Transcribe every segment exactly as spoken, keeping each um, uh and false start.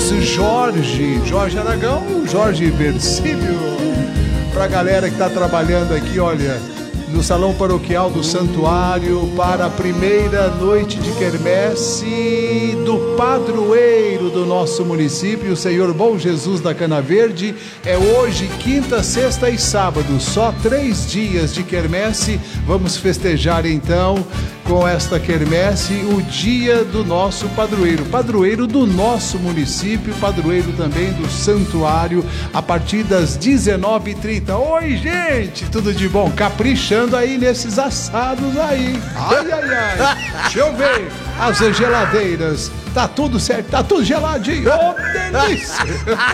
Carlos Jorge, Jorge Aragão, Jorge Versilio. Pra galera que tá trabalhando aqui, olha, no Salão Paroquial do Santuário, para a primeira noite de quermesse do padroeiro do nosso município, o Senhor Bom Jesus da Cana Verde. É hoje, quinta, sexta e sábado, só três dias de quermesse. Vamos festejar então com esta quermesse o dia do nosso padroeiro, padroeiro do nosso município, padroeiro também do santuário, a partir das dezenove e trinta. Oi, gente, tudo de bom? Caprichando aí nesses assados aí. Ai, ai, ai. Deixa eu ver as geladeiras. Tá tudo certo, tá tudo geladinho. Oh, delícia.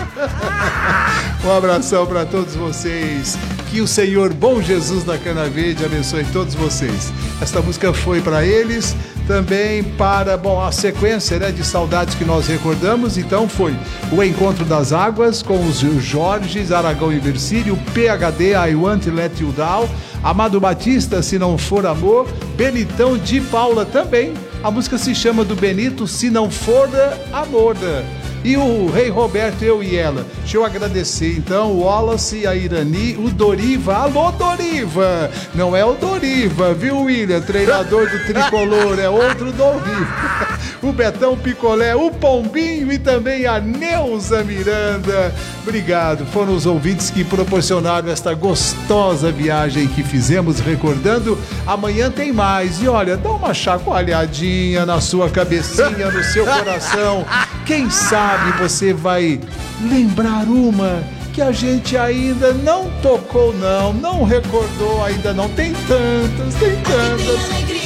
Um abração para todos vocês. Que o Senhor Bom Jesus da Cana Verde abençoe todos vocês. Esta música foi para eles, também para, bom, a sequência, né, de saudades que nós recordamos. Então foi o Encontro das Águas com os Jorges, Aragão e Versilio, P H D, I Want to Let You Down, Amado Batista, Se Não For Amor, Benitão de Paula também. A música se chama do Benito, Se Não For Amor. E o Rei Roberto, Eu e Ela. Deixa eu agradecer então o Wallace, a Irani, o Doriva. Alô, Doriva! Não é o Doriva, viu, William? Treinador do Tricolor, é outro Doriva. O Betão Picolé, o Pombinho e também a Neuza Miranda. Obrigado, foram os ouvintes que proporcionaram esta gostosa viagem que fizemos recordando. Amanhã tem mais. E olha, dá uma chacoalhadinha na sua cabecinha, no seu coração. Quem sabe você vai lembrar uma que a gente ainda não tocou, não, não recordou ainda não. Tem tantas, tem tantas.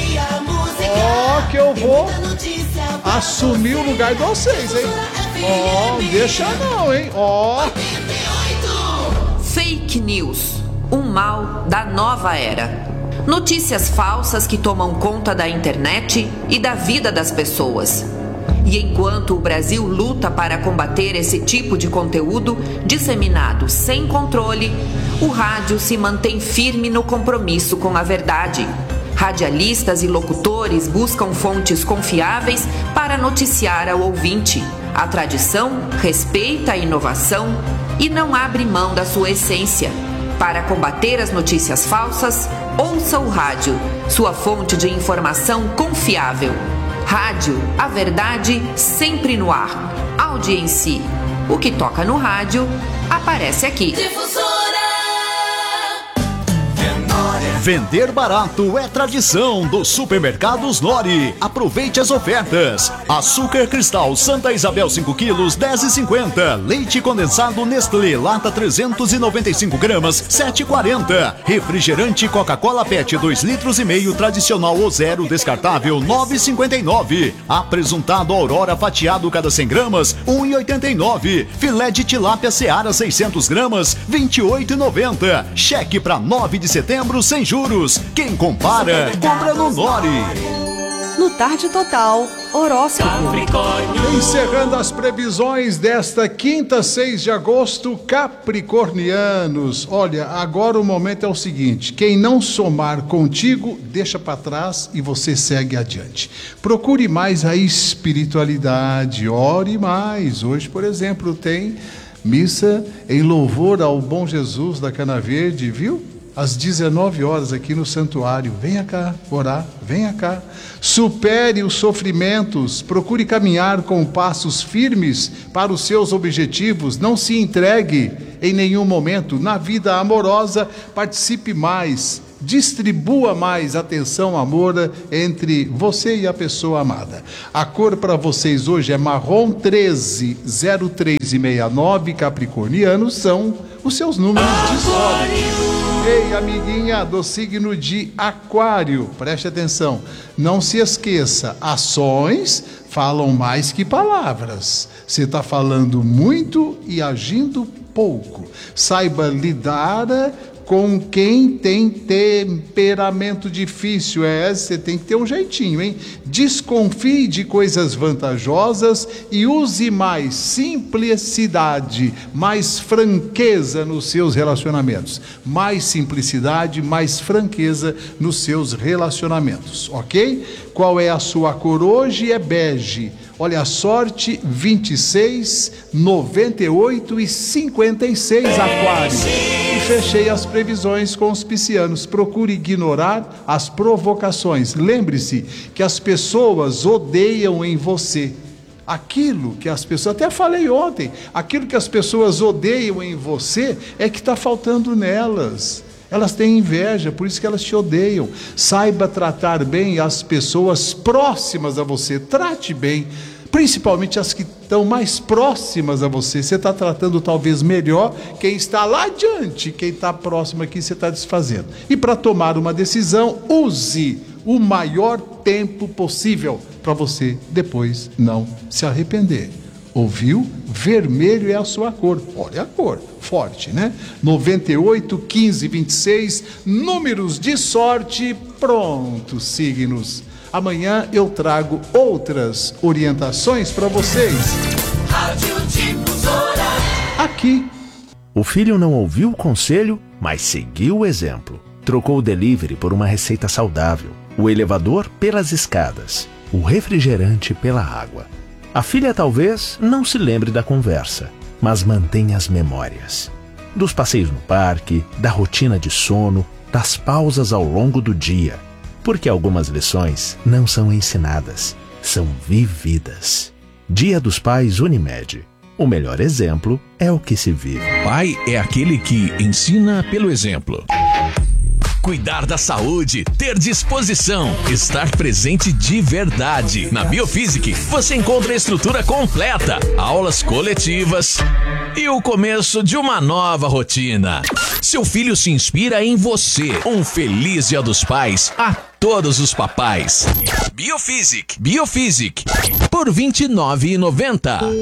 Ó, oh, que eu vou assumir o lugar de vocês, hein? Ó, oh, deixa não, hein? Ó. Oh. Fake news, um mal da nova era. Notícias falsas que tomam conta da internet e da vida das pessoas. E enquanto o Brasil luta para combater esse tipo de conteúdo disseminado sem controle, o rádio se mantém firme no compromisso com a verdade. Radialistas e locutores buscam fontes confiáveis para noticiar ao ouvinte. A tradição respeita a inovação e não abre mão da sua essência. Para combater as notícias falsas, ouça o rádio, sua fonte de informação confiável. Rádio, a verdade sempre no ar. Audiência. O que toca no rádio, aparece aqui. Difusora! Vender barato é tradição dos supermercados Nori. Aproveite as ofertas. Açúcar cristal Santa Isabel cinco quilos, dez e cinquenta. Leite condensado Nestlé lata trezentos e noventa e cinco gramas, sete e quarenta. Refrigerante Coca-Cola Pet dois litros e meio tradicional ou zero descartável, nove e cinquenta e nove. Apresuntado Aurora fatiado cada cem gramas, um e oitenta e nove. Filé de tilápia Seara seiscentos gramas, vinte e oito e noventa. Cheque para nove de setembro sem juros. Quem compara, compra no Nori. No Tarde Total, horóscopo. Encerrando as previsões desta quinta, seis de agosto, capricornianos. Olha, agora o momento é o seguinte: quem não somar contigo, deixa para trás e você segue adiante. Procure mais a espiritualidade, ore mais. Hoje, por exemplo, tem missa em louvor ao Bom Jesus da Cana Verde, viu? Às dezenove horas aqui no santuário. Venha cá orar, venha cá. Supere os sofrimentos, procure caminhar com passos firmes para os seus objetivos. Não se entregue em nenhum momento. Na vida amorosa, participe mais, distribua mais atenção, amor entre você e a pessoa amada. A cor para vocês hoje é marrom. Treze, zero três e sessenta e nove, capricornianos, são os seus números de sorte. Ei, amiguinha do signo de Aquário, preste atenção, não se esqueça, ações falam mais que palavras. Você está falando muito e agindo pouco. Saiba lidar com quem tem temperamento difícil. É, você tem que ter um jeitinho, hein? Desconfie de coisas vantajosas e use mais simplicidade, mais franqueza nos seus relacionamentos. Mais simplicidade, mais franqueza nos seus relacionamentos, ok? Qual é a sua cor hoje? É bege. Olha, a sorte vinte e seis, noventa e oito e cinquenta e seis, Aquário. E fechei as previsões com os piscianos. Procure ignorar as provocações. Lembre-se que as pessoas odeiam em você aquilo que as pessoas, até falei ontem, aquilo que as pessoas odeiam em você é que está faltando nelas. Elas têm inveja, por isso que elas te odeiam. Saiba tratar bem as pessoas próximas a você. Trate bem, principalmente as que estão mais próximas a você. Você está tratando talvez melhor quem está lá adiante, quem está próximo aqui você está desfazendo. E para tomar uma decisão, use o maior tempo possível para você depois não se arrepender. Ouviu? Vermelho é a sua cor. Olha a cor, forte, né? noventa e oito, quinze, vinte e seis, números de sorte. Pronto, signos. Amanhã eu trago outras orientações para vocês. Rádio Difusora. Aqui. O filho não ouviu o conselho, mas seguiu o exemplo. Trocou o delivery por uma receita saudável, o elevador pelas escadas, o refrigerante pela água. A filha talvez não se lembre da conversa, mas mantenha as memórias. Dos passeios no parque, da rotina de sono, das pausas ao longo do dia. Porque algumas lições não são ensinadas, são vividas. Dia dos Pais Unimed. O melhor exemplo é o que se vive. Pai é aquele que ensina pelo exemplo. Cuidar da saúde, ter disposição, estar presente de verdade. Na Biophysic, você encontra a estrutura completa, aulas coletivas e o começo de uma nova rotina. Seu filho se inspira em você. Um feliz Dia dos Pais a todos os papais. Biophysic, Biophysic, por vinte e nove reais e noventa centavos.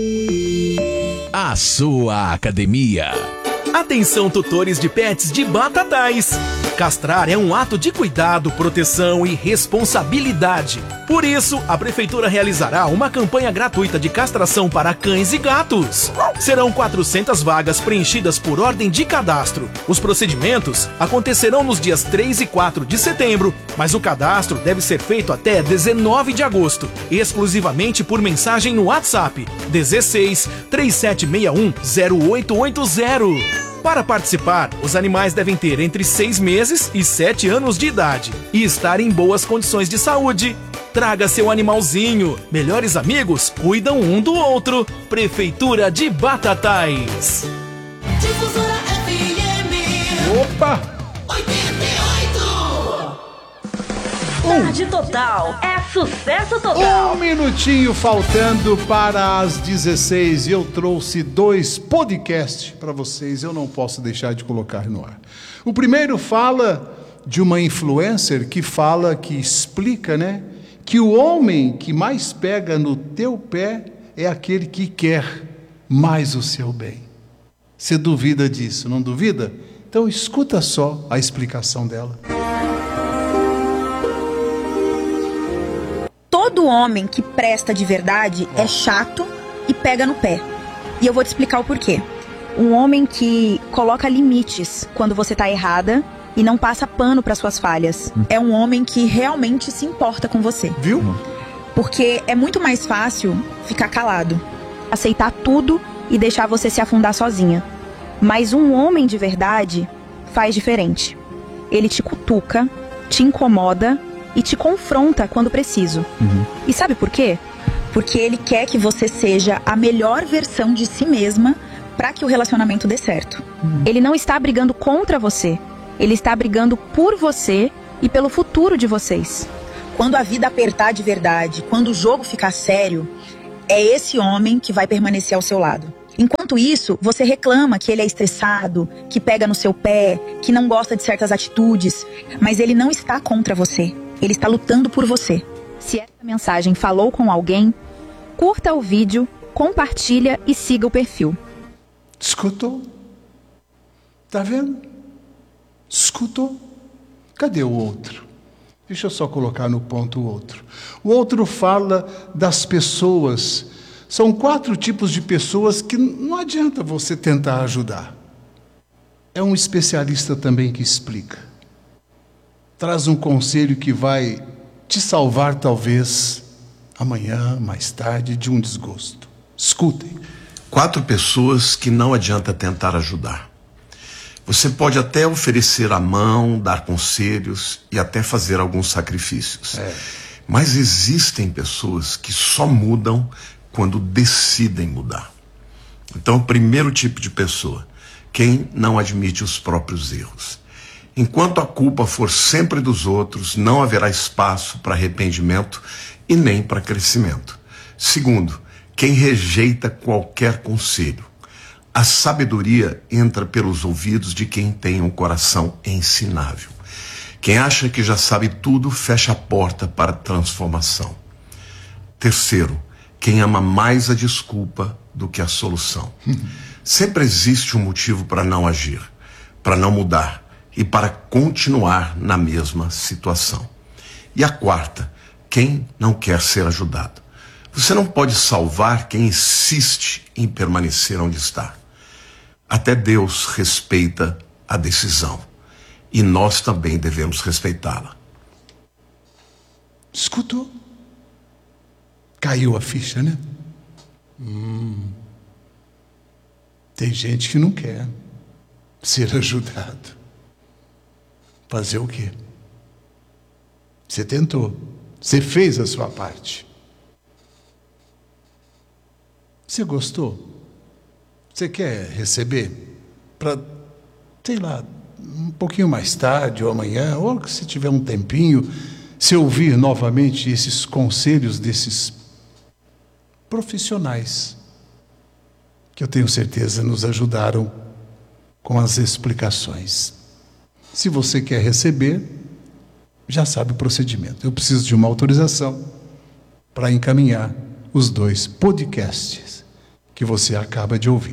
A sua academia. Atenção, tutores de pets de Batatais! Castrar é um ato de cuidado, proteção e responsabilidade. Por isso, a Prefeitura realizará uma campanha gratuita de castração para cães e gatos. Serão quatrocentas vagas preenchidas por ordem de cadastro. Os procedimentos acontecerão nos dias três e quatro de setembro, mas o cadastro deve ser feito até dezenove de agosto, exclusivamente por mensagem no WhatsApp dezesseis, três sete seis um, zero oito oito zero. Para participar, os animais devem ter entre seis meses e sete anos de idade e estar em boas condições de saúde. Traga seu animalzinho. Melhores amigos cuidam um do outro. Prefeitura de Batatais. Difusora F M. Opa! oitenta e oito. Tarde Total. É sucesso total. Um minutinho faltando para as dezesseis e eu trouxe dois podcasts para vocês. Eu não posso deixar de colocar no ar. O primeiro fala de uma influencer que fala, que explica, né? Que o homem que mais pega no teu pé é aquele que quer mais o seu bem. Você duvida disso, não duvida? Então escuta só a explicação dela. Todo homem que presta de verdade é chato e pega no pé. E eu vou te explicar o porquê. Um homem que coloca limites quando você tá errada e não passa pano para suas falhas. É um homem que realmente se importa com você. Viu? Porque é muito mais fácil ficar calado, aceitar tudo e deixar você se afundar sozinha. Mas um homem de verdade faz diferente. Ele te cutuca, te incomoda e te confronta quando preciso. Uhum. E sabe por quê? Porque ele quer que você seja a melhor versão de si mesma para que o relacionamento dê certo. Uhum. Ele não está brigando contra você. Ele está brigando por você e pelo futuro de vocês. Quando a vida apertar de verdade, quando o jogo ficar sério, é esse homem que vai permanecer ao seu lado. Enquanto isso, você reclama que ele é estressado, que pega no seu pé, que não gosta de certas atitudes, mas ele não está contra você. Ele está lutando por você. Se essa mensagem falou com alguém, curta o vídeo, compartilha e siga o perfil. Escutou? Tá vendo? Escutou? Cadê o outro? Deixa eu só colocar no ponto o outro. O outro fala das pessoas. São quatro tipos de pessoas que não adianta você tentar ajudar. É um especialista também que explica. Traz um conselho que vai te salvar, talvez, amanhã, mais tarde, de um desgosto. Escutem. Quatro pessoas que não adianta tentar ajudar. Você pode até oferecer a mão, dar conselhos e até fazer alguns sacrifícios. É. Mas existem pessoas que só mudam quando decidem mudar. Então, o primeiro tipo de pessoa, quem não admite os próprios erros. Enquanto a culpa for sempre dos outros, não haverá espaço para arrependimento e nem para crescimento. Segundo, quem rejeita qualquer conselho. A sabedoria entra pelos ouvidos de quem tem um coração ensinável. Quem acha que já sabe tudo, fecha a porta para a transformação. Terceiro, quem ama mais a desculpa do que a solução. Sempre existe um motivo para não agir, para não mudar e para continuar na mesma situação. E a quarta, quem não quer ser ajudado. Você não pode salvar quem insiste em permanecer onde está. Até Deus respeita a decisão. E nós também devemos respeitá-la. Escutou? Caiu a ficha, né? Hum. Tem gente que não quer ser ajudado. Fazer o quê? Você tentou. Você fez a sua parte. Você gostou? Você quer receber para, sei lá, um pouquinho mais tarde ou amanhã, ou se tiver um tempinho, se ouvir novamente esses conselhos desses profissionais que eu tenho certeza nos ajudaram com as explicações. Se você quer receber, já sabe o procedimento. Eu preciso de uma autorização para encaminhar os dois podcasts que você acaba de ouvir.